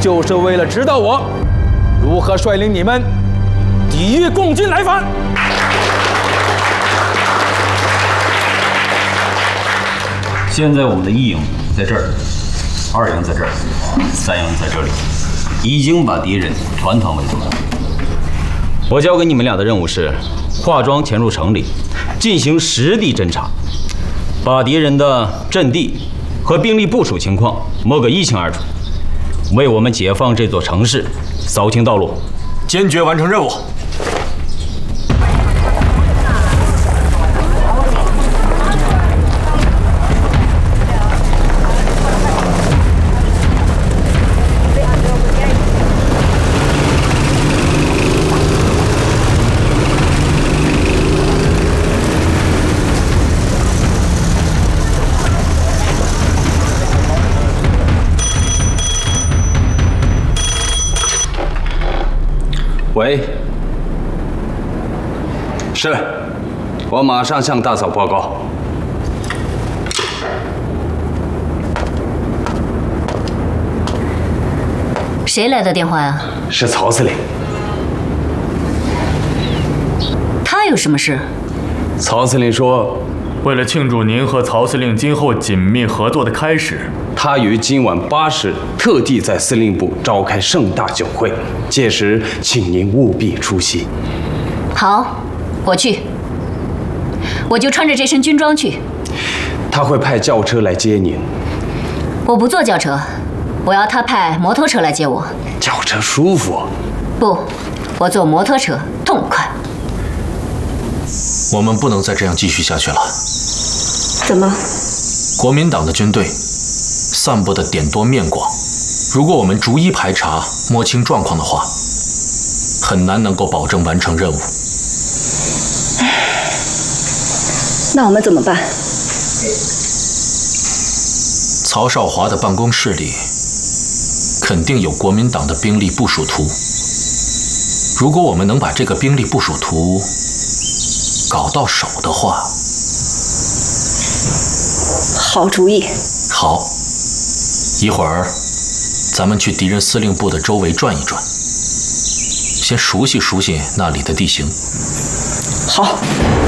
就是为了指导我如何率领你们抵御共军来犯。 现在我们的1营在这儿，2营在这儿，3营在这里，已经把敌人团团围住了。我交给你们俩的任务是化妆潜入城里，进行实地侦查，把敌人的阵地和兵力部署情况摸个一清二楚，为我们解放这座城市扫清道路， 坚决完成任务。 喂，是，我马上向大嫂报告。 谁来的电话呀？ 是曹司令。 他有什么事？ 曹司令说， 为了庆祝您和曹司令今后紧密合作的开始， 他于今晚8时特地在司令部召开盛大酒会，届时请您务必出席。 好，我去，我就穿着这身军装去。 他会派轿车来接您。 我不坐轿车，我要他派摩托车来接我。 轿车舒服。 不，我坐摩托车痛快。 我们不能再这样继续下去了。 怎么？ 国民党的军队散布的点多面广，如果我们逐一排查、摸清状况的话，很难能够保证完成任务。 那我们怎么办？ 曹少华的办公室里肯定有国民党的兵力部署图。如果我们能把这个兵力部署图搞到手的话， 好主意。 好，一会儿咱们去敌人司令部的周围转一转，先熟悉熟悉那里的地形。 好。